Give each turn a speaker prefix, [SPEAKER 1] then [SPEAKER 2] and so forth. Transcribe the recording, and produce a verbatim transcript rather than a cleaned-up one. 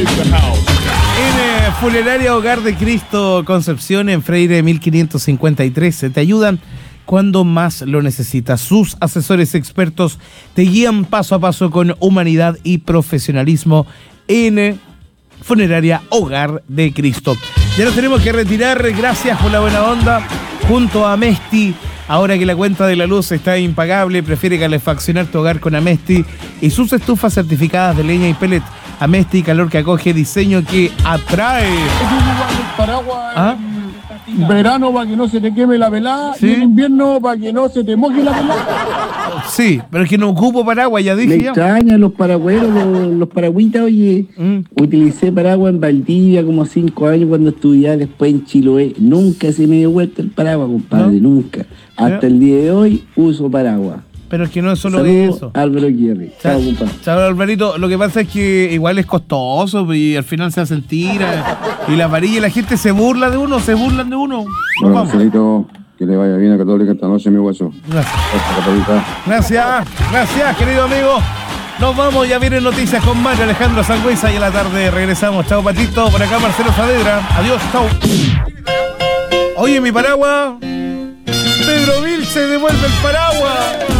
[SPEAKER 1] En eh, Funeraria Hogar de Cristo Concepción, en Freire mil quinientos cincuenta y tres, te ayudan cuando más lo necesitas. Sus asesores expertos te guían paso a paso con humanidad y profesionalismo en eh, Funeraria Hogar de Cristo. Ya nos tenemos que retirar, gracias por la buena onda. Junto a Amesti, ahora que la cuenta de la luz está impagable, prefiere calefaccionar tu hogar con Amesti y sus estufas certificadas de leña y pellet. Amesti, calor que acoge, diseño que atrae.
[SPEAKER 2] Paraguas
[SPEAKER 1] ¿Ah?
[SPEAKER 2] en verano para que no se te queme la pelada,
[SPEAKER 1] ¿Sí?
[SPEAKER 2] y en invierno para que no se te moje la pelada.
[SPEAKER 1] Sí, pero es que no ocupo paraguas, ya
[SPEAKER 3] Me
[SPEAKER 1] dije ya.
[SPEAKER 3] extrañan los paragüeros, los, los paragüitas, oye.
[SPEAKER 1] Mm.
[SPEAKER 3] Utilicé paraguas en Valdivia como cinco años cuando estudiaba, después en Chiloé. Nunca se me dio vuelta el paraguas, compadre,
[SPEAKER 1] ¿No?
[SPEAKER 3] nunca. Hasta
[SPEAKER 1] ¿Ya?
[SPEAKER 3] el día de hoy uso paraguas.
[SPEAKER 1] Pero es que no es solo
[SPEAKER 3] Saludos,
[SPEAKER 1] eso.
[SPEAKER 3] Álvaro Guerri. Chao,
[SPEAKER 1] Chao,
[SPEAKER 3] compadre.
[SPEAKER 1] chao, Alvarito. Lo que pasa es que igual es costoso y al final se hacen tiras. Y la varilla y la gente se burla de uno, se burlan de uno. Nos
[SPEAKER 4] Bueno,
[SPEAKER 1] vamos.
[SPEAKER 4] Marcelito, que le vaya bien a Católica esta noche, mi hueso.
[SPEAKER 1] Gracias.
[SPEAKER 4] Hasta Católica.
[SPEAKER 1] Gracias, gracias, querido amigo. Nos vamos, ya vienen noticias con Mario Alejandro Sangüesa y a la tarde regresamos. Chao, Patito. Por acá, Marcelo Saavedra. Adiós, chao. Oye, mi paraguas. Pedro Vil se devuelve el paraguas.